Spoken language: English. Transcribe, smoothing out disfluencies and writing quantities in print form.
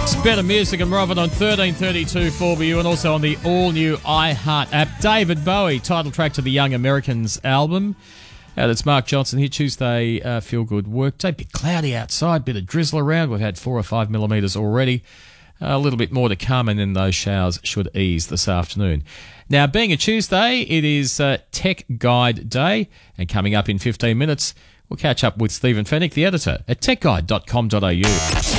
Better music and more of it on 1332 4BU and also on the all-new iHeart app. David Bowie, title track to the Young Americans album. That's Mark Johnson here. Tuesday, feel good work day. Bit cloudy outside, bit of drizzle around. We've had 4 or 5 millimetres already. A little bit more to come, and then those showers should ease this afternoon. Now, being a Tuesday, it is Tech Guide Day, and coming up in 15 minutes, we'll catch up with Stephen Fennick, the editor at techguide.com.au.